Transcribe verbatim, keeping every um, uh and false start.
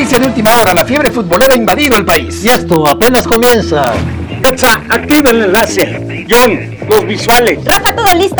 Noticia de última hora, la fiebre futbolera ha invadido el país. Y esto apenas comienza. Exa, activa el enlace. John, los visuales. Rafa, todo listo.